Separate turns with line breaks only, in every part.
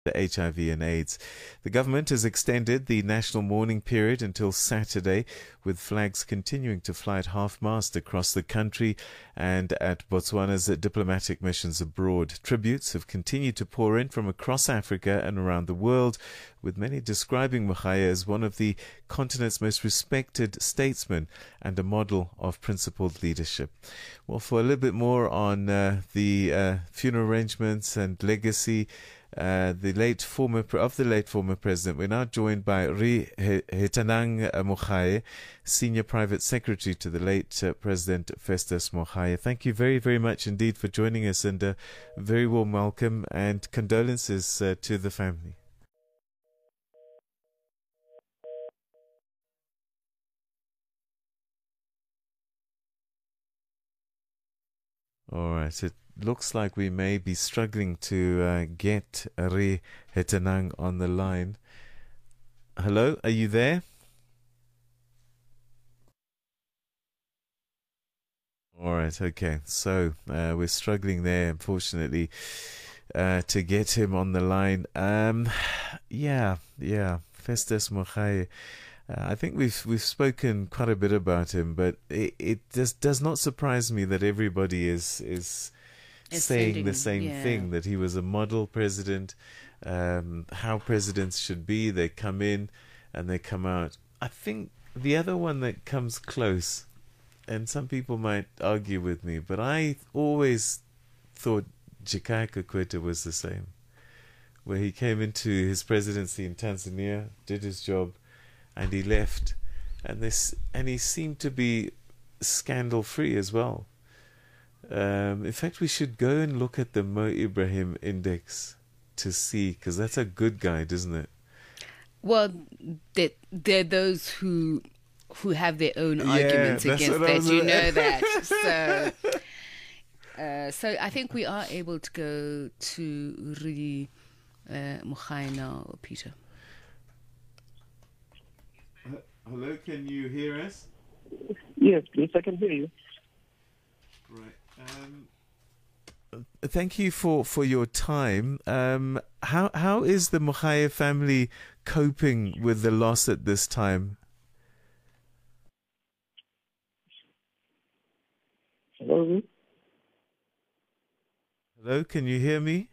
the HIV and AIDS. The government has extended the national mourning period until Saturday, with flags continuing to fly at half-mast across the country and at Botswana's diplomatic missions abroad. Tributes have continued to pour in from across Africa and around the world, with many describing Mogale as one of the continent's most respected statesmen and a model of principled leadership. Well, for a little bit more on the funeral arrangements and legacy the late former president, we're now joined by Rri Hetanang Mogale, Senior Private Secretary to the late President Festus Mogale. Thank you very, very much indeed for joining us, and a very warm welcome and condolences to the family. All right, it looks like we may be struggling to get Rri Hetanang on the line. Hello, are you there? All right, okay. So we're struggling there, unfortunately, to get him on the line. Yeah, Festus Mogale. I think we've spoken quite a bit about him, but it just does not surprise me that everybody is saying the same thing, that he was a model president, how presidents should be. They come in and they come out. I think the other one that comes close, and some people might argue with me, but I always thought Jakaya Kikwete was the same, where he came into his presidency in Tanzania, did his job, and he left, and he seemed to be scandal free as well. In fact, we should go and look at the Mo Ibrahim Index to see, because that's a good guide, isn't it?
Well, there are those who have their own arguments against that. You know that. So I think we are able to go to Rri Mogale now, Peter.
Hello, can you hear us?
Yes, please, I can hear you.
Right. Thank you for your time. How is the Mogale family coping with the loss at this time?
Hello?
Hello, can you hear me?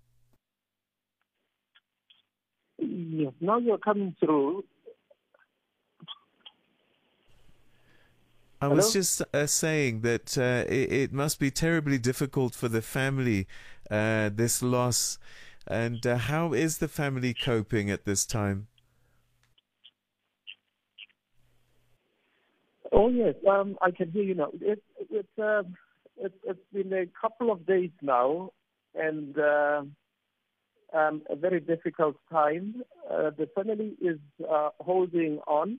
Yes, now you're coming through.
I was just saying that it must be terribly difficult for the family, this loss. And how is the family coping at this time?
Oh, yes, I can hear you now. It's been a couple of days now, and a very difficult time. The family is holding on.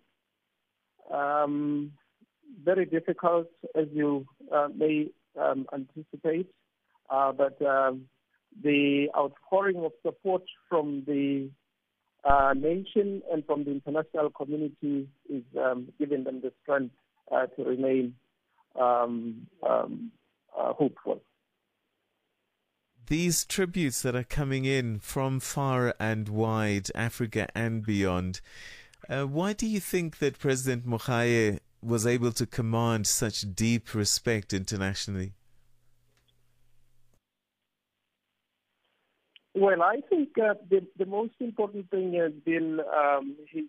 Very difficult, as you may anticipate, but the outpouring of support from the nation and from the international community is giving them the strength to remain hopeful.
These tributes that are coming in from far and wide, Africa and beyond, why do you think that President Mogale was able to command such deep respect internationally?
Well, I think the most important thing has been his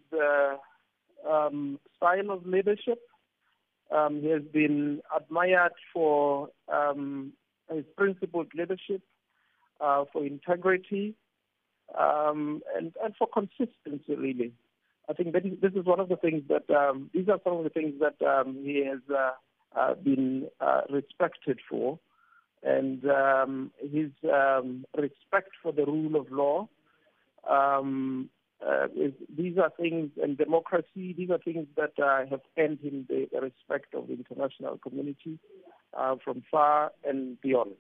style of leadership. He has been admired for his principled leadership, for integrity, and for consistency, really. I think this is one of the things that, these are some of the things that he has been respected for. And his respect for the rule of law, these are things, and democracy, these are things that have earned him the respect of the international community from far and beyond.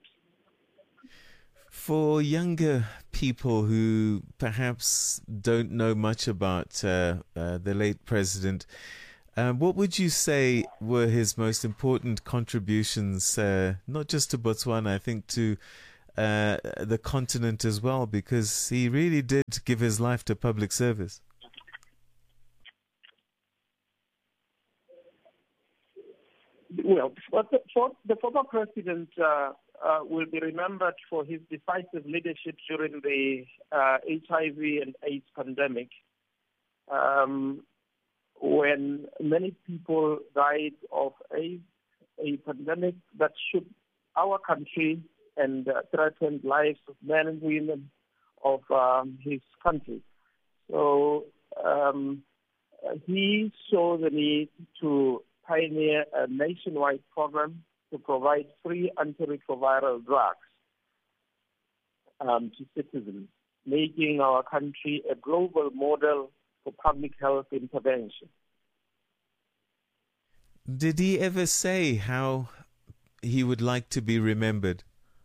For younger people who perhaps don't know much about the late president, what would you say were his most important contributions, not just to Botswana, I think to the continent as well, because he really did give his life to public service.
Well, the former president will be remembered for his decisive leadership during the HIV and AIDS pandemic, when many people died of AIDS, a pandemic that shook our country and threatened lives of men and women of his country. So he saw the need to pioneer a nationwide program to provide free antiretroviral drugs to citizens, making our country a global model for public health intervention.
Did he ever say how he would like to be remembered?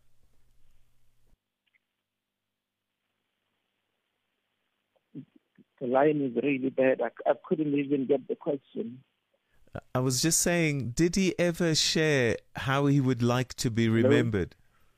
The line is really bad. I couldn't even get the question.
I was just saying, did he ever share how he would like to be remembered?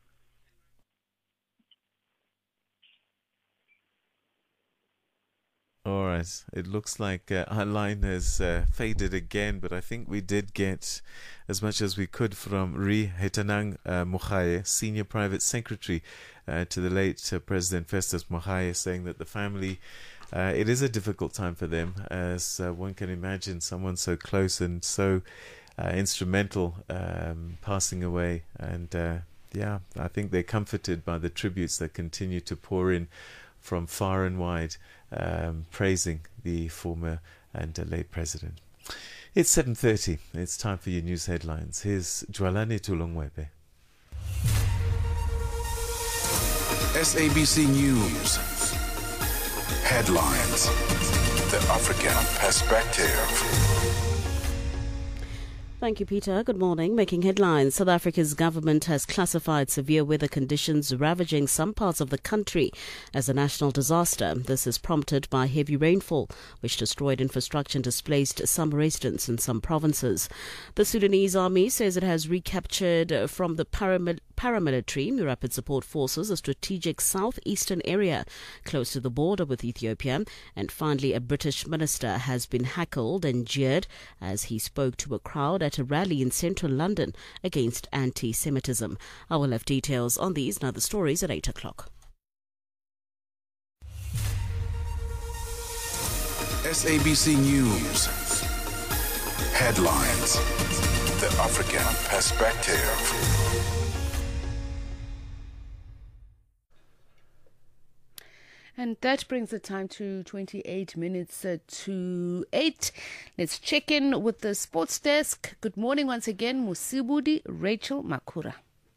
All right. It looks like our line has faded again, but I think we did get as much as we could from Ri Hetanang Mogae, Senior Private Secretary to the late President Festus Mogae, saying that the family, it is a difficult time for them, as one can imagine someone so close and so instrumental passing away. And I think they're comforted by the tributes that continue to pour in from far and wide, praising the former and late president. It's 7:30. It's time for your news headlines. Here's Jwalane Tulongwebe.
SABC News headlines. The African perspective.
Thank you, Peter. Good morning. Making headlines. South Africa's government has classified severe weather conditions ravaging some parts of the country as a national disaster. This is prompted by heavy rainfall, which destroyed infrastructure and displaced some residents in some provinces. The Sudanese army says it has recaptured from the paramilitary rapid support forces a strategic southeastern area close to the border with Ethiopia. And finally, a British minister has been heckled and jeered as he spoke to a crowd at a rally in central London against anti-Semitism. I will have details on these and other stories at 8 o'clock.
SABC News headlines. The African perspective.
And that brings the time to 28 minutes to 8. Let's check in with the sports desk. Good morning once again, Musibudi Rachel Makura.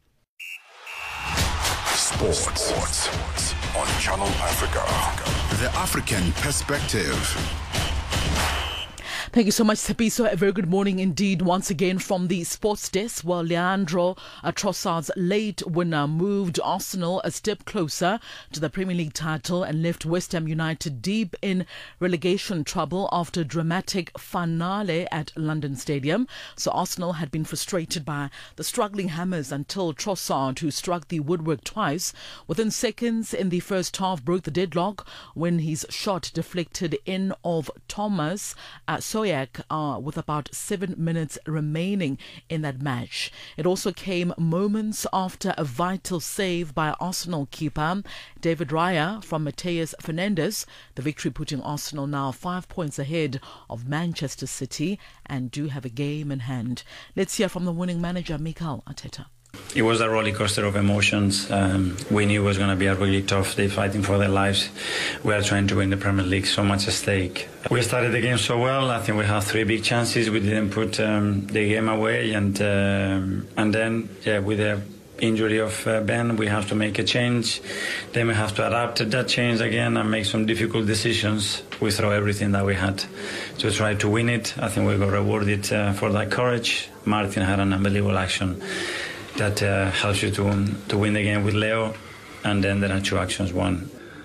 Sports on Channel Africa. The African perspective.
Thank you so much, Tsepiso. A very good morning indeed once again from the sports desk. Well, Leandro Trossard's late winner moved Arsenal a step closer to the Premier League title and left West Ham United deep in relegation trouble after a dramatic finale at London Stadium. So Arsenal had been frustrated by the struggling Hammers until Trossard, who struck the woodwork twice within seconds in the first half, broke the deadlock when his shot deflected in of Thomas Soyak with about 7 minutes remaining in that match. It also came moments after a vital save by Arsenal keeper David Raya from Mateus Fernandes. The victory putting Arsenal now 5 points ahead of Manchester City and do have a game in hand. Let's hear from the winning manager, Mikel Arteta.
It was a roller coaster of emotions. We knew it was going to be a really tough day, fighting for their lives. We are trying to win the Premier League, so much at stake. We started the game so well. I think we had 3 big chances. We didn't put the game away, and then with the injury of Ben, we have to make a change. Then we have to adapt to that change again and make some difficult decisions. We throw everything that we had to try to win it. I think we got rewarded for that courage. Martin had an unbelievable action that helps you to win the game with Leo, and then there are 2 actions, one.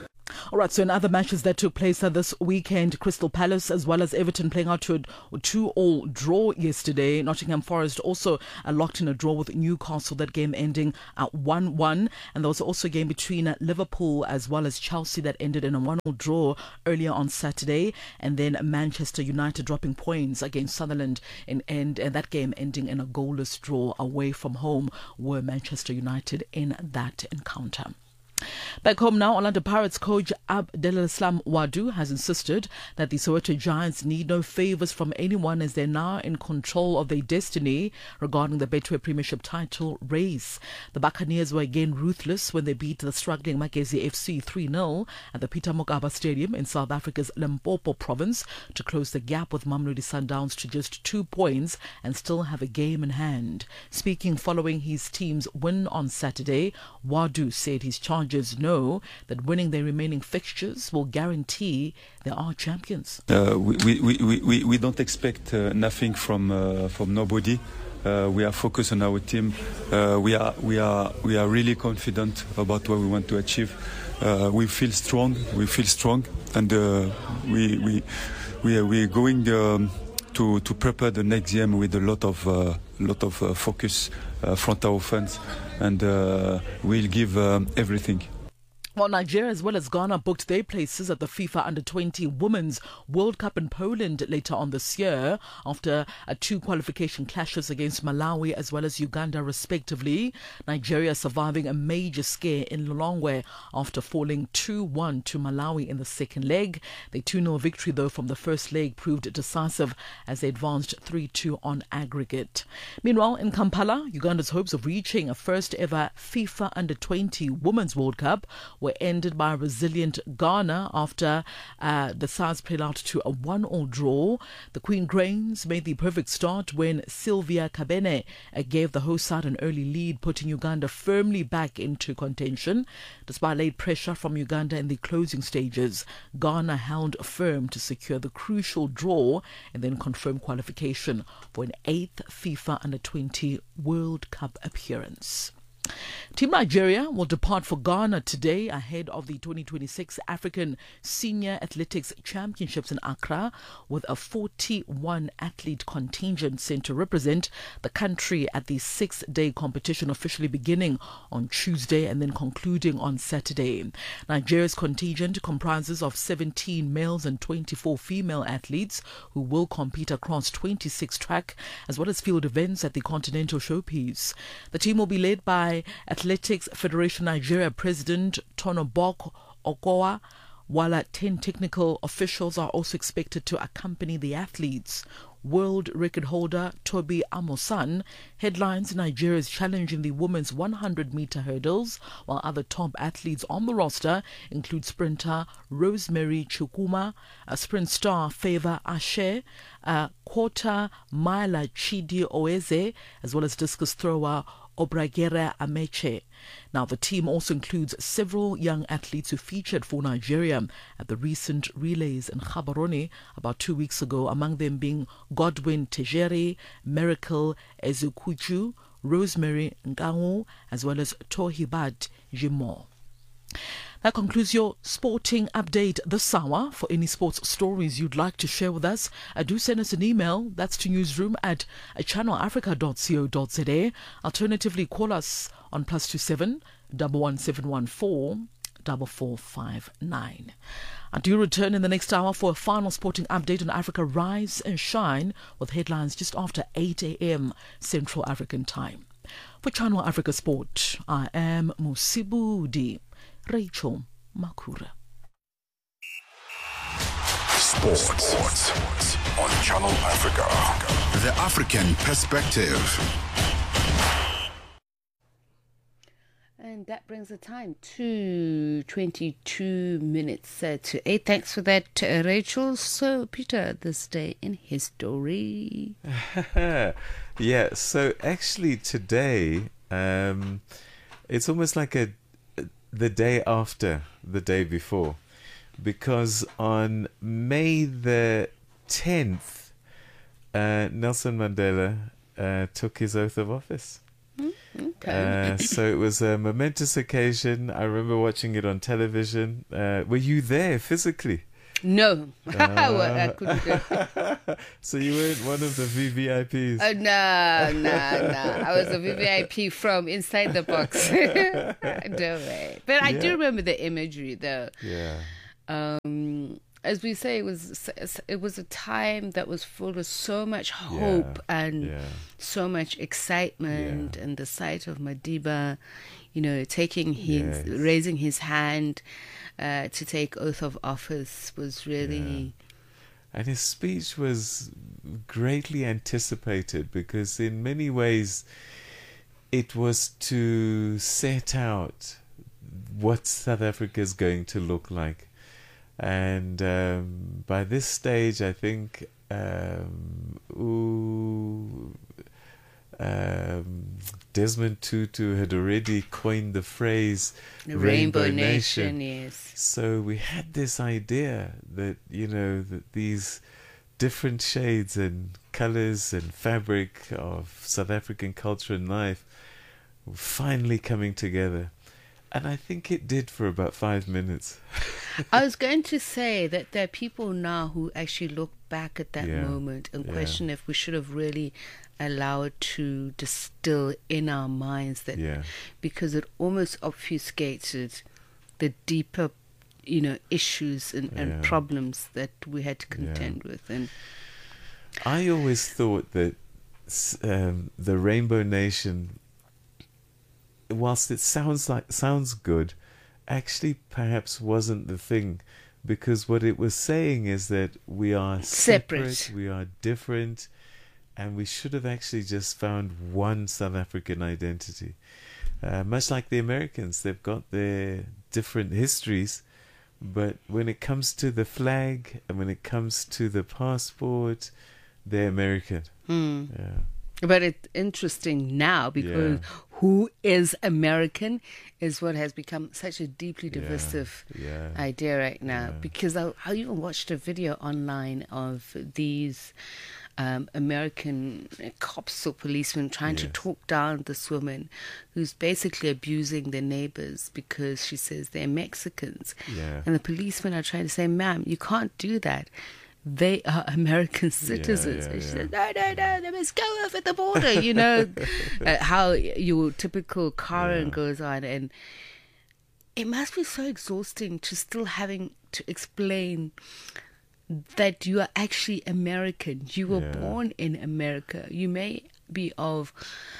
All right, so in other matches that took place this weekend, Crystal Palace as well as Everton playing out to a 2-2 draw yesterday. Nottingham Forest also locked in a draw with Newcastle, that game ending at 1-1. And there was also a game between Liverpool as well as Chelsea that ended in a 1-1 draw earlier on Saturday. And then Manchester United dropping points against Sunderland and that game ending in a goalless draw away from home were Manchester United in that encounter. Back home now, Orlando Pirates coach Abdelislam Wadu has insisted that the Soweto Giants need no favours from anyone as they're now in control of their destiny regarding the Betway Premiership title race. The Buccaneers were again ruthless when they beat the struggling Magesi FC 3-0 at the Peter Mokaba Stadium in South Africa's Limpopo province to close the gap with Mamelodi Sundowns to just 2 points and still have a game in hand. Speaking following his team's win on Saturday, Wadu said his charges know that winning their remaining fixtures will guarantee they are champions.
We don't expect nothing from nobody. We are focused on our team. We are really confident about what we want to achieve. We feel strong, and we're going to prepare the next game with a lot of focus, front our fans, and we'll give everything.
Well, Nigeria as well as Ghana booked their places at the FIFA Under-20 Women's World Cup in Poland later on this year after 2 qualification clashes against Malawi as well as Uganda respectively. Nigeria surviving a major scare in Lilongwe after falling 2-1 to Malawi in the second leg. The 2-0 victory though from the first leg proved decisive as they advanced 3-2 on aggregate. Meanwhile, in Kampala, Uganda's hopes of reaching a first ever FIFA Under-20 Women's World Cup were ended by a resilient Ghana after the sides played out to a 1-1 draw. The Queen Cranes made the perfect start when Sylvia Kabene gave the host side an early lead, putting Uganda firmly back into contention. Despite late pressure from Uganda in the closing stages, Ghana held firm to secure the crucial draw and then confirm qualification for an 8th FIFA Under-20 World Cup appearance. Team Nigeria will depart for Ghana today ahead of the 2026 African Senior Athletics Championships in Accra, with a 41 athlete contingent sent to represent the country at the 6-day competition officially beginning on Tuesday and then concluding on Saturday. Nigeria's contingent comprises of 17 males and 24 female athletes who will compete across 26 track as well as field events at the Continental Showpiece. The team will be led by Athletics Federation Nigeria President Tonobok Okowa, while 10 technical officials are also expected to accompany the athletes. World record holder Toby Amosan headlines Nigeria's challenge in the women's 100-meter hurdles, while other top athletes on the roster include sprinter Rosemary Chukuma, a sprint star Favor Ashe, quarter miler Chidi Oeze, as well as discus thrower Obragere Ameche. Now, the team also includes several young athletes who featured for Nigeria at the recent relays in Gaborone about 2 weeks ago, among them being Godwin Tejeri, Miracle Ezukuju, Rosemary Ngangu, as well as Tohibat Jimo. That concludes your sporting update this hour. For any sports stories you'd like to share with us, do send us an email. That's to newsroom@channelafrica.co.za. Alternatively, call us on +27 11714 4459. I do return in the next hour for a final sporting update on Africa Rise and Shine with headlines just after 8 a.m. Central African Time. For Channel Africa Sport, I am Musibudi Rachel Makura.
Sports on Channel Africa. The African Perspective.
And that brings the time to 22 minutes to 8. Thanks for that, Rachel. So, Peter, this day in history.
Yeah, so actually today, it's almost like the day after the day before, because on May the 10th, Nelson Mandela took his oath of office.
Okay.
So it was a momentous occasion. I remember watching it on television. Were you there physically?
No, I couldn't go.
So you weren't one of the VVIPs?
No. I was a VVIP from inside the box. No way. But I do remember the imagery, though.
Yeah.
As we say, it was a time that was full of so much hope and so much excitement, and the sight of Madiba, taking raising his hand to take oath of office was really.
And his speech was greatly anticipated because in many ways it was to set out what South Africa is going to look like. And by this stage, I think Desmond Tutu had already coined the phrase Rainbow Nation.
Yes.
So we had this idea that, that these different shades and colors and fabric of South African culture and life were finally coming together. And I think it did for about 5 minutes.
I was going to say that there are people now who actually look back at that moment and question if we should have really allowed to distill in our minds that, because it almost obfuscated the deeper, issues and problems that we had to contend with. And
I always thought that the Rainbow Nation, whilst it sounds good, actually perhaps wasn't the thing, because what it was saying is that we are separate, we are different, and we should have actually just found one South African identity. Much like the Americans, they've got their different histories, but when it comes to the flag and when it comes to the passport, they're American.
But it's interesting now because who is American is what has become such a deeply divisive idea right now. Because I even watched a video online of these American cops or policemen trying to talk down this woman who's basically abusing their neighbors because she says they're Mexicans. And the policemen are trying to say, ma'am, you can't do that. They are American citizens. And she said, no, they must go over the border. How your typical Karen goes on. And it must be so exhausting to still having to explain that you are actually American. You were born in America. You may be of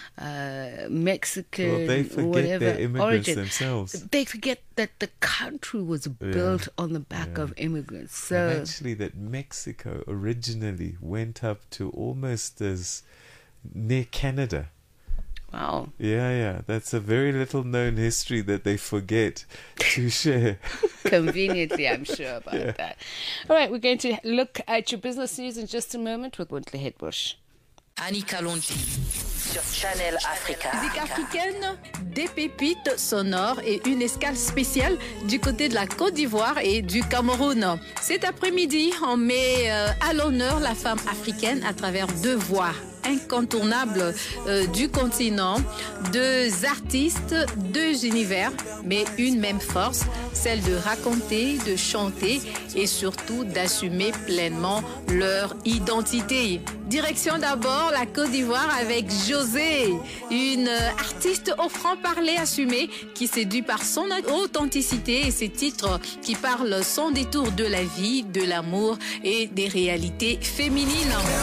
Mexican
they forget
or whatever
their immigrants
origin.
themselves.
They forget that the country was built on the back of immigrants. So
and actually that Mexico originally went up to almost as near Canada.
Wow.
Yeah. That's a very little known history that they forget to share.
Conveniently, I'm sure about that. All right, we're going to look at your business news in just a moment with Bontle Hedbush.
Annie Kalonji sur Channel Africa.
Musique africaine, des pépites sonores et une escale spéciale du côté de la Côte d'Ivoire et du Cameroun. Cet après-midi, on met à l'honneur la femme africaine à travers deux voix incontournables du continent, deux artistes, deux univers, mais une même force, celle de raconter, de chanter et surtout d'assumer pleinement leur identité. Direction d'abord la Côte d'Ivoire avec José, une artiste au franc-parler assumé qui séduit par son authenticité et ses titres qui parlent sans détour de la vie, de l'amour et des réalités féminines.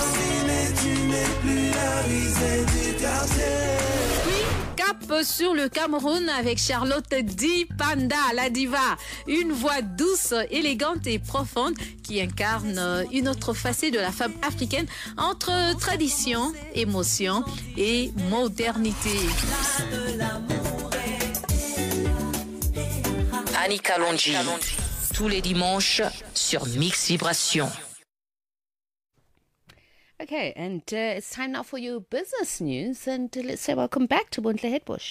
Puis, cap sur le Cameroun avec Charlotte Di Panda, la diva. Une voix douce, élégante et profonde qui incarne une autre facette de la femme africaine entre tradition, émotion et modernité.
Annie Kalonji, tous les dimanches sur Mix Vibration.
Okay, and it's time now for your business news, and let's say welcome back to Bontle Hedbush.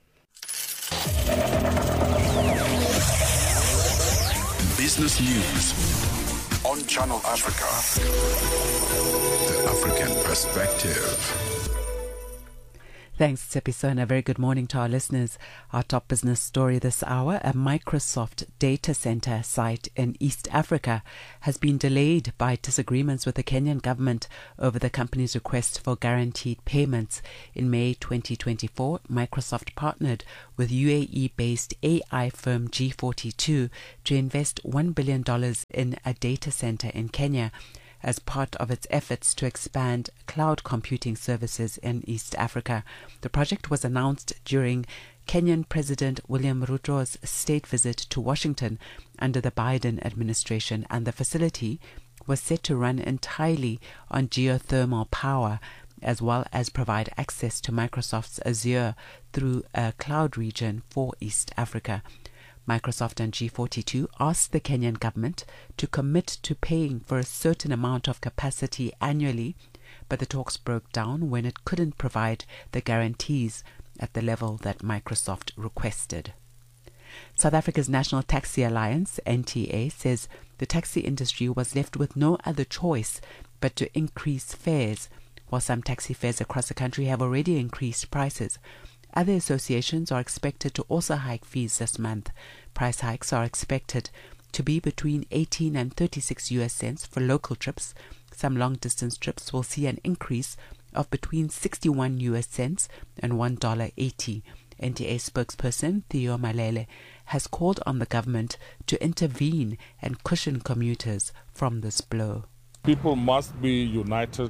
Business news on Channel Africa. The African perspective.
Thanks, Tsepiso, and a very good morning to our listeners. Our top business story this hour, a Microsoft data center site in East Africa has been delayed by disagreements with the Kenyan government over the company's request for guaranteed payments. In May 2024, Microsoft partnered with UAE-based AI firm G42 to invest $1 billion in a data center in Kenya as part of its efforts to expand cloud computing services in East Africa. The project was announced during Kenyan President William Ruto's state visit to Washington under the Biden administration, and the facility was set to run entirely on geothermal power, as well as provide access to Microsoft's Azure through a cloud region for East Africa. Microsoft and G42 asked the Kenyan government to commit to paying for a certain amount of capacity annually, but the talks broke down when it couldn't provide the guarantees at the level that Microsoft requested. South Africa's National Taxi Alliance, NTA, says the taxi industry was left with no other choice but to increase fares, while some taxi fares across the country have already increased prices. Other associations are expected to also hike fees this month. Price hikes are expected to be between 18 and 36 US cents for local trips. Some long-distance trips will see an increase of between 61 US cents and $1.80. NTA spokesperson Theo Malele has called on the government to intervene and cushion commuters from this blow.
People must be united,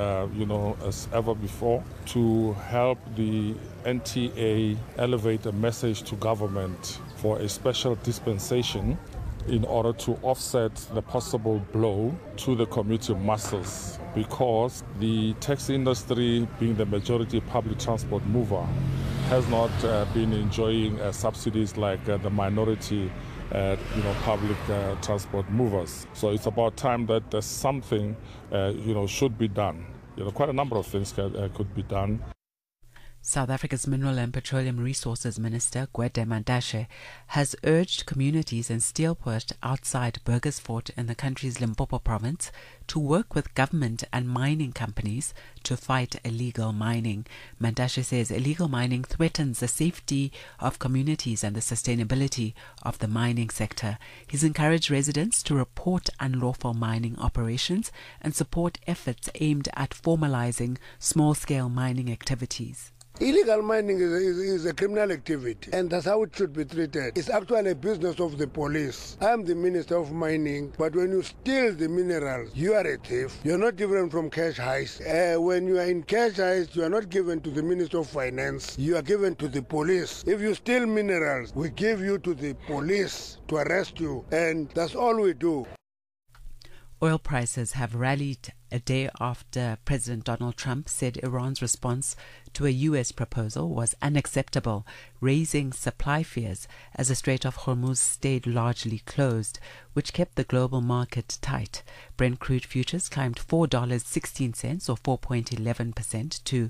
as ever before, to help the NTA elevate a message to government for a special dispensation in order to offset the possible blow to the commuter masses, because the taxi industry, being the majority public transport mover, has not been enjoying subsidies like the minority public transport movers. So it's about time that there's something, should be done. Quite a number of things could be done.
South Africa's Mineral and Petroleum Resources Minister, Gwede Mantashe, has urged communities in Steelpoort outside Burgersfort in the country's Limpopo province to work with government and mining companies to fight illegal mining. Mantashe says illegal mining threatens the safety of communities and the sustainability of the mining sector. He's encouraged residents to report unlawful mining operations and support efforts aimed at formalizing small-scale mining activities.
Illegal mining is a criminal activity, and that's how it should be treated. It's actually a business of the police. I am the Minister of Mining, but when you steal the minerals, you are a thief. You're not different from cash heist. When you are in cash heist, you are not given to the Minister of Finance. You are given to the police. If you steal minerals, we give you to the police to arrest you, and that's all we do.
Oil prices have rallied a day after President Donald Trump said Iran's response to a U.S. proposal was unacceptable, raising supply fears as the Strait of Hormuz stayed largely closed, which kept the global market tight. Brent crude futures climbed $4.16 or 4.11% to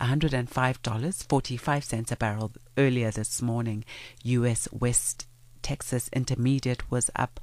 $105.45 a barrel earlier this morning. U.S. West Texas Intermediate was up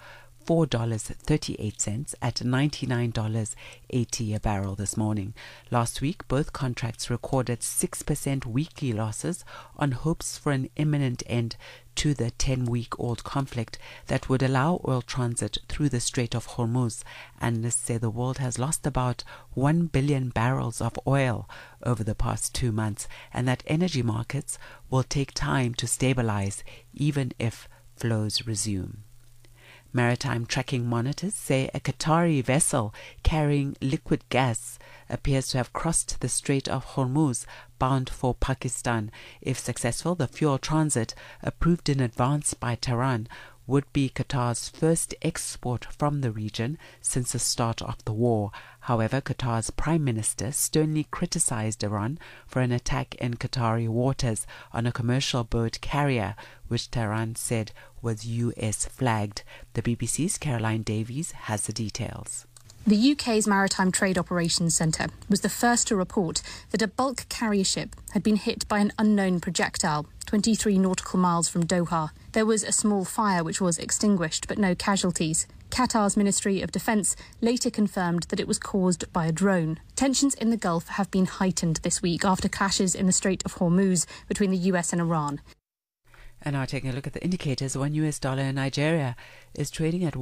$4.38 at $99.80 a barrel this morning. Last week, both contracts recorded 6% weekly losses on hopes for an imminent end to the 10-week-old conflict that would allow oil transit through the Strait of Hormuz. Analysts say the world has lost about 1 billion barrels of oil over the past 2 months, and that energy markets will take time to stabilize even if flows resume. Maritime tracking monitors say a Qatari vessel carrying liquid gas appears to have crossed the Strait of Hormuz bound for Pakistan. If successful, the fuel transit, approved in advance by Tehran, would be Qatar's first export from the region since the start of the war. However, Qatar's Prime Minister sternly criticized Iran for an attack in Qatari waters on a commercial boat carrier, which Tehran said was US flagged. The BBC's Caroline Davies has the details.
The UK's Maritime Trade Operations Centre was the first to report that a bulk carrier ship had been hit by an unknown projectile 23 nautical miles from Doha. There was a small fire which was extinguished, but no casualties. Qatar's Ministry of Defence later confirmed that it was caused by a drone. Tensions in the Gulf have been heightened this week after clashes in the Strait of Hormuz between the US and Iran.
And now taking a look at the indicators, $1 in Nigeria is trading at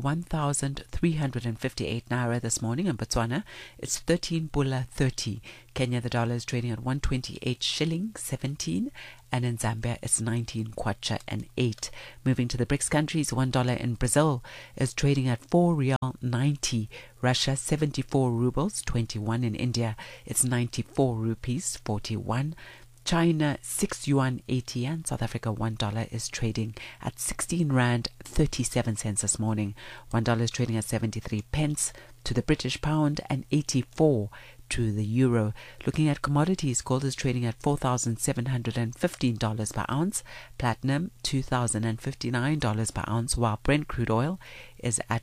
1,358 naira this morning. In Botswana, it's 13 pula 30. Kenya, the dollar is trading at 128 shilling 17. And in Zambia, it's 19 kwacha and 8. Moving to the BRICS countries, $1 in Brazil is trading at 4 real 90. Russia, 74 rubles 21. In India, it's 94 rupees 41. China, 6 yuan 80 yen. South Africa, $1 is trading at 16 rand 37 cents this morning. $1 is trading at 73 pence to the British pound and 84 to the euro. Looking at commodities, gold is trading at $4,715 per ounce. Platinum, $2,059 per ounce, while Brent crude oil is at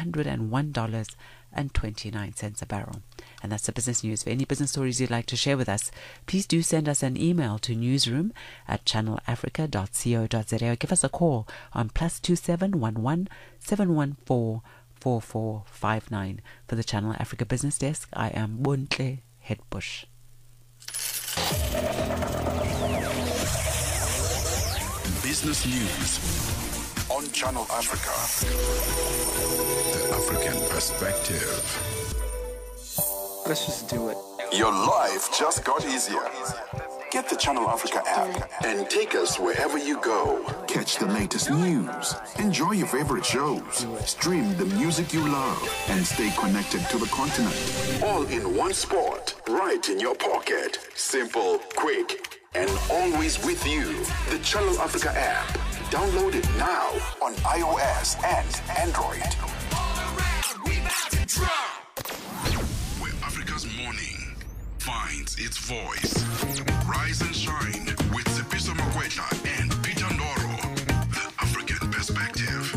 $101.29 a barrel. And that's the business news. For any business stories you'd like to share with us, please do send us an email to newsroom@channelafrica.co.za or give us a call on +2711 714 4459. For the Channel Africa Business Desk, I am Bontle Headbush.
Business news on Channel Africa. The African perspective.
Let's just do it.
Your life just got easier. Get the Channel Africa app and take us wherever you go. Catch the latest news, enjoy your favorite shows, stream the music you love, and stay connected to the continent. All in one spot, right in your pocket. Simple, quick, and always with you. The Channel Africa app. Download it now on iOS and Android. Where Africa's morning finds its voice. Rise and shine with Tsepiso Makwetla and Peter Ndoro. The African perspective.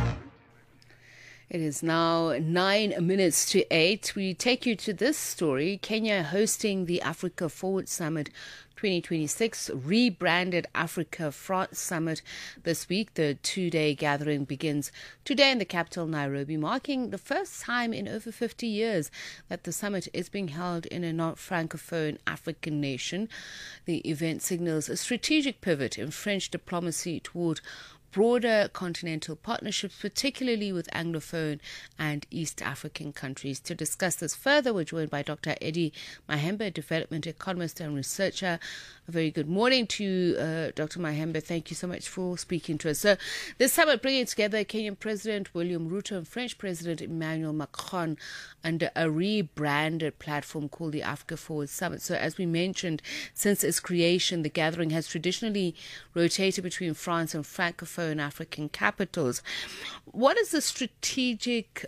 It is now 9 minutes to 8. We take you to this story. Kenya hosting the Africa Forward Summit 2026, rebranded Africa France Summit this week. The two-day gathering begins today in the capital, Nairobi, marking the first time in over 50 years that the summit is being held in a non-francophone African nation. The event signals a strategic pivot in French diplomacy toward broader continental partnerships, particularly with Anglophone and East African countries. To discuss this further, we're joined by Dr. Eddie Mahembe, development economist and researcher. A very good morning to you, Dr. Mahembe. Thank you so much for speaking to us. So, this summit bringing together Kenyan President William Ruto and French President Emmanuel Macron under a rebranded platform called the Africa Forward Summit. So, as we mentioned, since its creation, the gathering has traditionally rotated between France and Francophone African capitals. What is the strategic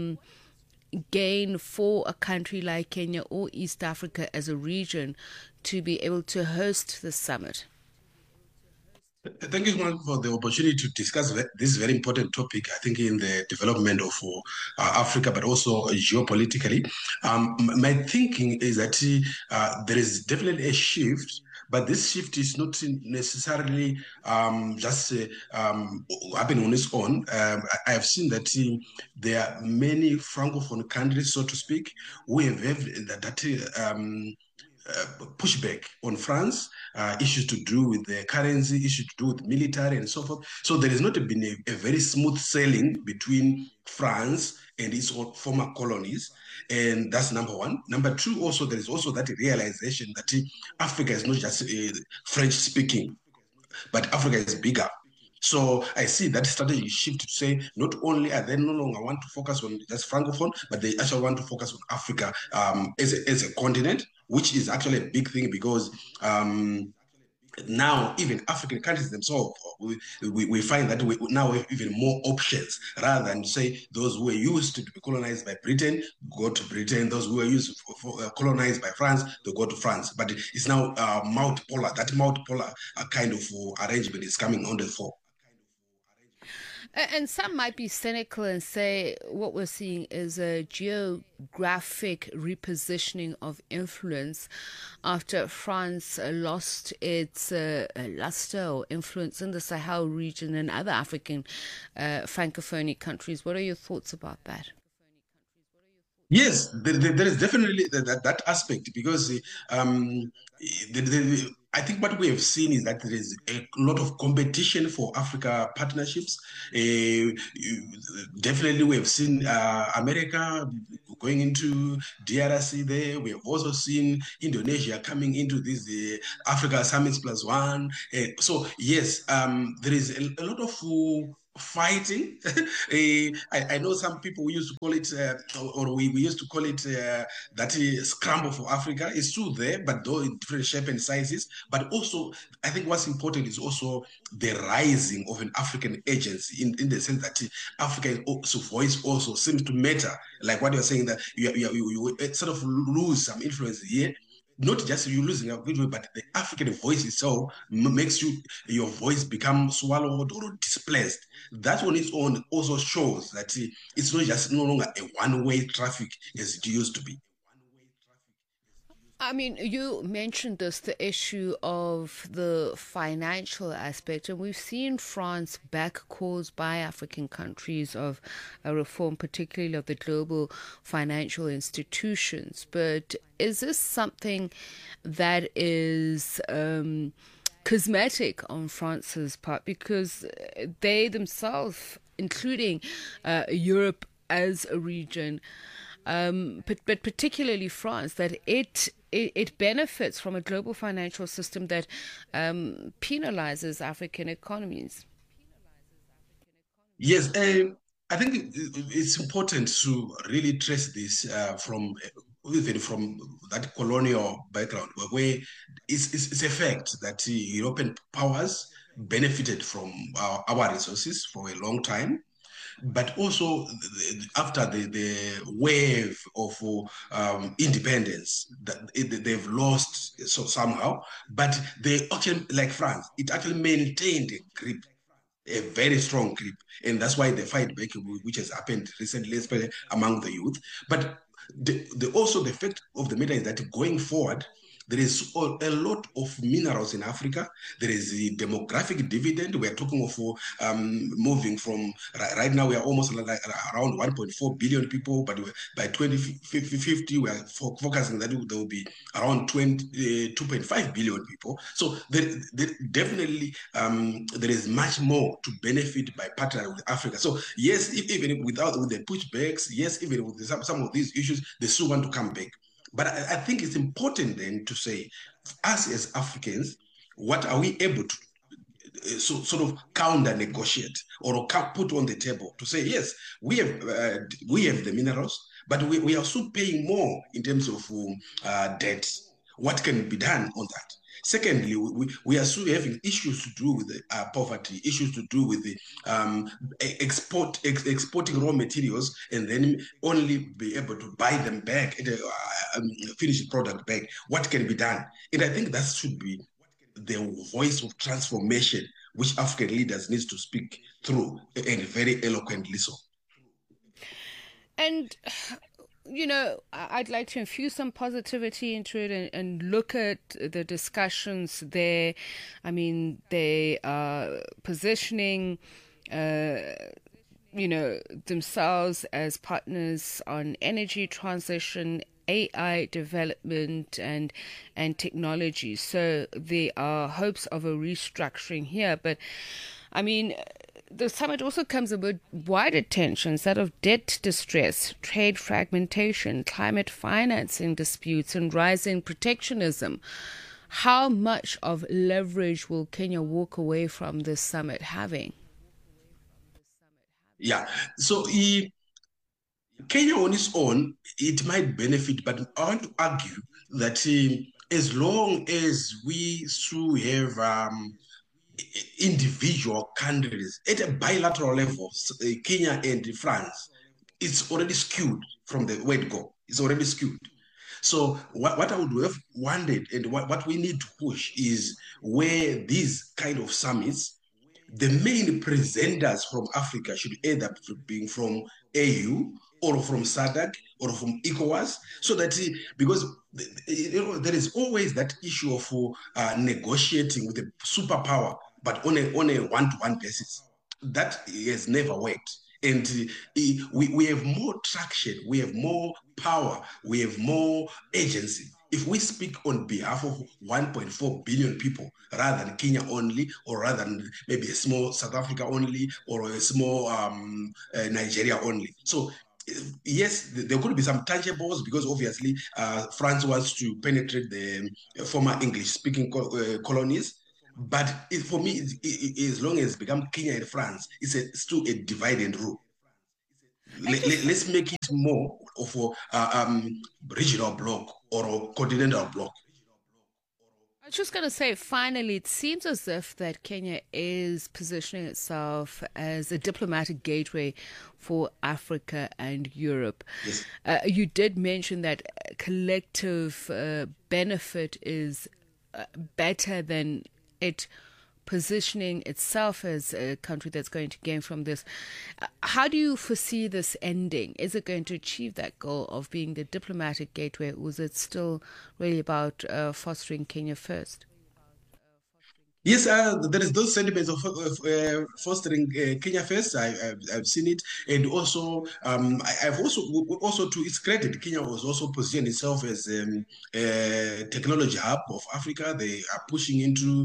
gain for a country like Kenya or East Africa as a region to be able to host the summit?
Thank you for the opportunity to discuss this very important topic, I think, in the development of Africa, but also geopolitically. My thinking is that there is definitely a shift, but this shift is not necessarily just happening on its own. I have seen that there are many Francophone countries, so to speak, who have that pushback on France, issues to do with the currency, issues to do with military and so forth. So there has not been a very smooth sailing between France and its former colonies. And that's number one. Number two, also, there is also that realization that Africa is not just French speaking, but Africa is bigger. So I see that strategy shift to say not only are they no longer want to focus on just Francophone, but they actually want to focus on Africa as a continent, which is actually a big thing because now even African countries themselves, we find that we now have even more options rather than say those who were used to be colonized by Britain go to Britain, those who were used for colonized by France, they go to France. But it's now multipolar. That multipolar kind of arrangement is coming on the fore.
And some might be cynical and say what we're seeing is a geographic repositioning of influence after France lost its luster or influence in the Sahel region and other African Francophone countries. What are your thoughts about that?
Yes, there is definitely that aspect because I think what we have seen is that there is a lot of competition for Africa partnerships. Definitely, we have seen America going into DRC there. We have also seen Indonesia coming into this Africa Summits Plus One. So yes, there is a lot of fighting. I know some people we used to call it, or we used to call it that scramble for Africa. It's still there, but though in different shape and sizes. But also, I think what's important is also the rising of an African agency in the sense that Africa's voice also seems to matter. Like what you're saying, that you sort of lose some influence here. Not just you losing a video, but the African voice itself makes your voice become swallowed or displaced. That on its own also shows that it's not just no longer a one-way traffic as it used to be.
I mean, you mentioned this, the issue of the financial aspect, and we've seen France back calls by African countries of a reform, particularly of the global financial institutions. But is this something that is cosmetic on France's part? Because they themselves, including Europe as a region, but particularly France, that it benefits from a global financial system that penalizes African economies.
Yes, I think it's important to really trace this even from that colonial background, where it's a fact that European powers benefited from our resources for a long time. But also after the wave of independence, that they've lost so somehow. But they actually, like France, it actually maintained a grip, a very strong grip, and that's why the fight back, which has happened recently, especially among the youth. But also the fact of the matter is that going forward, there is a lot of minerals in Africa. There is the demographic dividend. We are talking of moving from, right now we are almost like around 1.4 billion people, but by 2050 we are focusing that there will be around 2.5 billion people. So there definitely there is much more to benefit by partnering with Africa. So yes, even with the pushbacks, yes, even with some of these issues, they still want to come back. But I think it's important then to say, us as Africans, what are we able to sort of counter negotiate or put on the table to say, yes, we have the minerals, but we are still paying more in terms of debt. What can be done on that? Secondly, we are still having issues to do with poverty, issues to do with the exporting raw materials and then only be able to buy them back, finished product back. What can be done? And I think that should be the voice of transformation which African leaders need to speak through, and very eloquently so.
And you know, I'd like to infuse some positivity into it and look at the discussions there. I mean, they are positioning, themselves as partners on energy transition, AI development and technology. So there are hopes of a restructuring here. But, I mean, the summit also comes amid wider tensions, that of debt distress, trade fragmentation, climate financing disputes, and rising protectionism. How much of leverage will Kenya walk away from this summit having?
Yeah, so Kenya on its own, it might benefit, but I want to argue that as long as we still have individual countries at a bilateral level, Kenya and France, it's already skewed from the word go. It's already skewed. So what I would have wanted and what we need to push is where these kind of summits the main presenters from Africa should end up being from AU or from SADC or from ECOWAS, so that because there is always that issue of negotiating with a superpower, but on a one-to-one basis. That has never worked. And we have more traction, we have more power, we have more agency if we speak on behalf of 1.4 billion people rather than Kenya only, or rather than maybe a small South Africa only, or a small Nigeria only. So yes, there could be some tangibles, because obviously France wants to penetrate the former English-speaking colonies. But for me, as long as it becomes Kenya and France, it's still a divide and rule. Let's make it more of a regional bloc or a continental bloc.
I was just going to say, finally, it seems as if that Kenya is positioning itself as a diplomatic gateway for Africa and Europe.
Yes.
You did mention that collective benefit is better than it positioning itself as a country that's going to gain from this. How do you foresee this ending? Is it going to achieve that goal of being the diplomatic gateway, or is it still really about fostering Kenya first?
Yes, there is those sentiments of fostering Kenya first. I've seen it, and also I've also to its credit, Kenya was also positioned itself as a technology hub of Africa. They are pushing into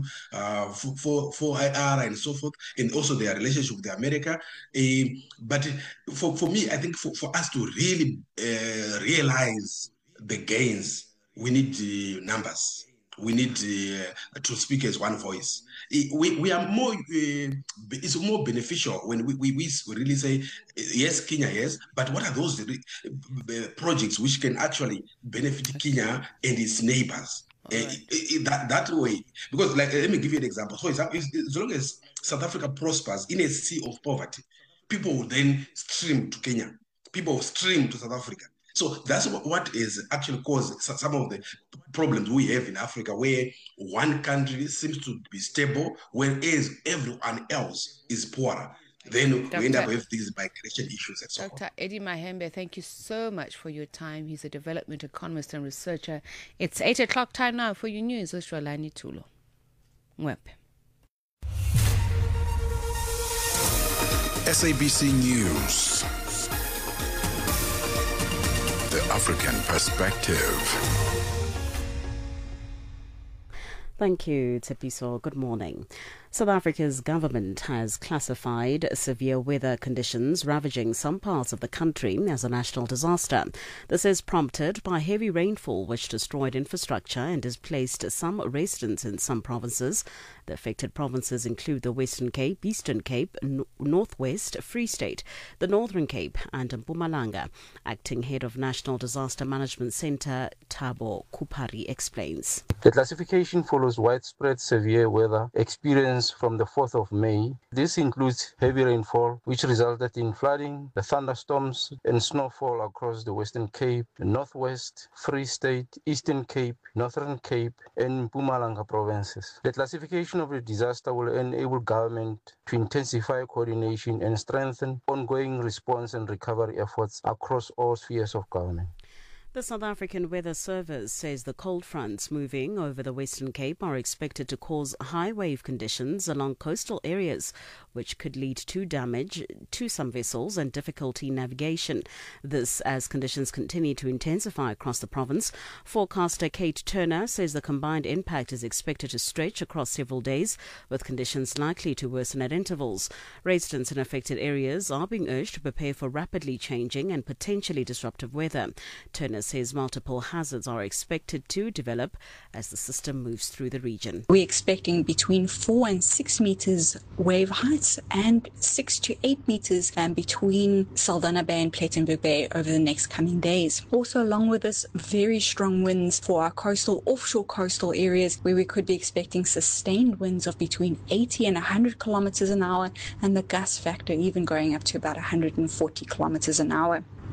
4IR and so forth, and also their relationship with America. But for me, I think for us to really realize the gains, we need numbers. We need to speak as one voice. We are more. It's more beneficial when we really say yes, Kenya, yes. But what are those projects which can actually benefit Kenya and its neighbors? That way, because let me give you an example. For example, as long as South Africa prospers in a sea of poverty, people will then stream to Kenya. People will stream to South Africa. So that's what is actually caused some of the problems we have in Africa, where one country seems to be stable, whereas everyone else is poorer. Then we end up with these migration issues and so on.
Dr. Eddie Mahembe, thank you so much for your time. He's a development economist and researcher. It's 8 o'clock time now for your news. Oshralani Tulo. Mwepe.
SABC News. The African Perspective.
Thank you, Tepiso. Good morning. South Africa's government has classified severe weather conditions ravaging some parts of the country as a national disaster. This is prompted by heavy rainfall which destroyed infrastructure and displaced some residents in some provinces. The affected provinces include the Western Cape, Eastern Cape, Northwest, Free State, the Northern Cape and Mpumalanga. Acting Head of National Disaster Management Centre, Thabo Kupari, explains.
The classification follows widespread severe weather experienced from the 4th of May. This includes heavy rainfall, which resulted in flooding, the thunderstorms and snowfall across the Western Cape, the Northwest, Free State, Eastern Cape, Northern Cape and Mpumalanga provinces. The classification of the disaster will enable government to intensify coordination and strengthen ongoing response and recovery efforts across all spheres of government.
The South African Weather Service says the cold fronts moving over the Western Cape are expected to cause high wave conditions along coastal areas, which could lead to damage to some vessels and difficulty in navigation. This as conditions continue to intensify across the province. Forecaster Kate Turner says the combined impact is expected to stretch across several days, with conditions likely to worsen at intervals. Residents in affected areas are being urged to prepare for rapidly changing and potentially disruptive weather. Turner says multiple hazards are expected to develop as the system moves through the region.
We're expecting between 4 and 6 meters wave heights and 6 to 8 meters between Saldanha Bay and Plettenberg Bay over the next coming days. Also, along with this, very strong winds for our offshore coastal areas, where we could be expecting sustained winds of between 80 and 100 kilometers an hour, and the gust factor even going up to about 140 kilometers an hour.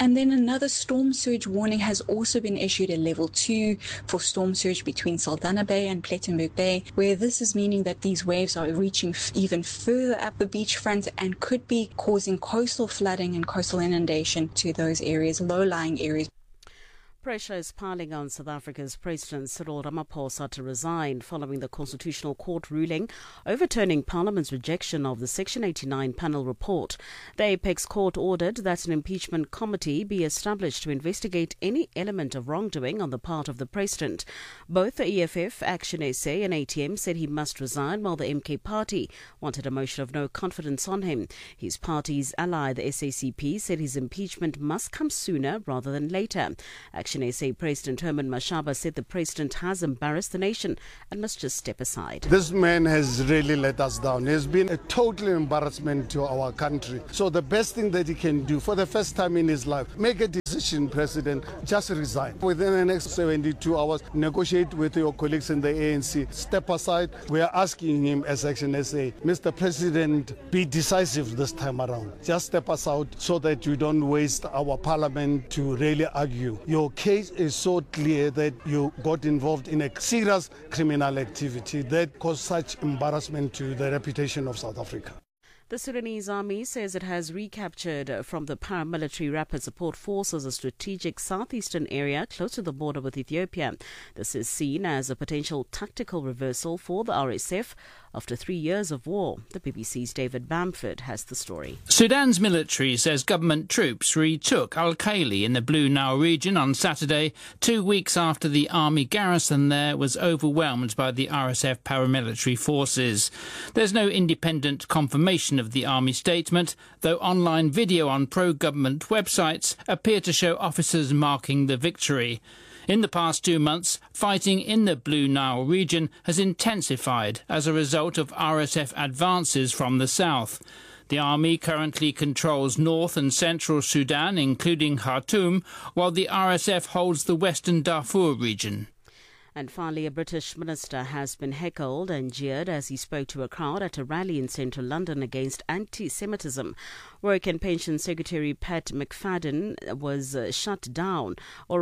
And then another storm surge warning has also been issued at level 2 for storm surge between Saldanha Bay and Plettenberg Bay, where this is meaning that these waves are reaching even further up the beachfront and could be causing coastal flooding and coastal inundation to those areas, low-lying areas.
Pressure is piling on South Africa's President Cyril Ramaphosa to resign following the Constitutional Court ruling overturning Parliament's rejection of the Section 89 panel report. The Apex Court ordered that an impeachment committee be established to investigate any element of wrongdoing on the part of the President. Both the EFF, Action SA and ATM said he must resign, while the MK Party wanted a motion of no confidence on him. His party's ally, the SACP, said his impeachment must come sooner rather than later. Action SA President Herman Mashaba said the President has embarrassed the nation and must just step aside.
This man has really let us down. He has been a total embarrassment to our country. So the best thing that he can do for the first time in his life, make a decision, President, just resign. Within the next 72 hours, negotiate with your colleagues in the ANC. Step aside. We are asking him as Action SA, Mr. President, be decisive this time around. Just step aside so that you don't waste our parliament to really argue. Your case is so clear that you got involved in a serious criminal activity that caused such embarrassment to the reputation of South Africa.
The Sudanese army says it has recaptured from the paramilitary Rapid Support Forces a strategic southeastern area close to the border with Ethiopia. This is seen as a potential tactical reversal for the RSF after 3 years of war. The BBC's David Bamford has the story.
Sudan's military says government troops retook Al-Khaili in the Blue Nile region on Saturday, 2 weeks after the army garrison there was overwhelmed by the RSF paramilitary forces. There's no independent confirmation of the army statement, though online video on pro-government websites appear to show officers marking the victory. In the past 2 months, fighting in the Blue Nile region has intensified as a result of RSF advances from the south. The army currently controls north and central Sudan, including Khartoum, while the RSF holds the western Darfur region.
And finally, a British minister has been heckled and jeered as he spoke to a crowd at a rally in central London against anti-Semitism. Work and Pension Secretary Pat McFadden was shouted down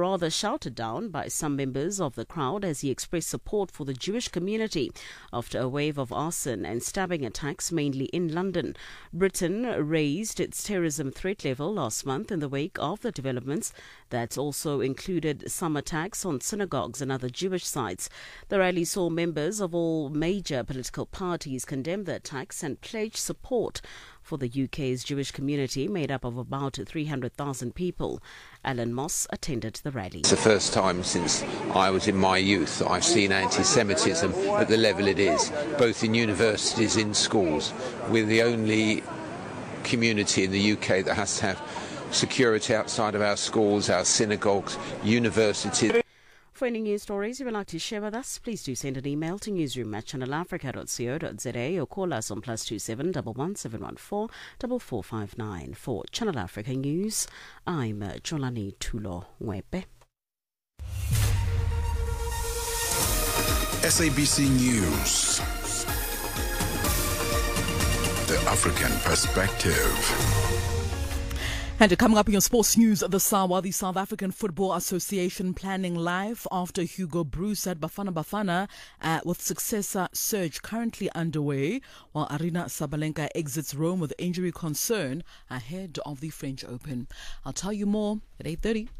by some members of the crowd as he expressed support for the Jewish community after a wave of arson and stabbing attacks, mainly in London. Britain raised its terrorism threat level last month in the wake of the developments that also included some attacks on synagogues and other Jewish sites. The rally saw members of all major political parties condemn the attacks and pledge support for the UK's Jewish community, made up of about 300,000 people. Alan Moss attended the rally.
It's the first time since I was in my youth that I've seen anti-Semitism at the level it is, both in universities, in schools. We're the only community in the UK that has to have security outside of our schools, our synagogues, universities.
For any news stories you would like to share with us, please do send an email to newsroom@channelafrica.co.za or call us on +27 11 714 4459. For Channel Africa News, I'm Jolani Tulo Ngwepe.
SABC News. The African Perspective.
And coming up in your sports news this hour, the South African Football Association planning live after Hugo Broos at Bafana Bafana with successor search currently underway, while Arina Sabalenka exits Rome with injury concern ahead of the French Open. I'll tell you more at 8:30.